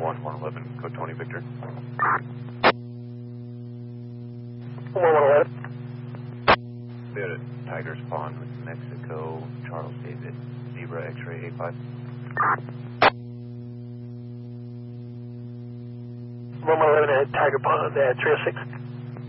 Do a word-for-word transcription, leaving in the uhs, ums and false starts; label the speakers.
Speaker 1: one, one eleven, code Tony Victor.
Speaker 2: one one eleven.
Speaker 1: We had a Tiger's Pond, Mexico, Charles David, Zebra X-ray eight five.
Speaker 2: one one eleven at Tiger Pond at three oh six.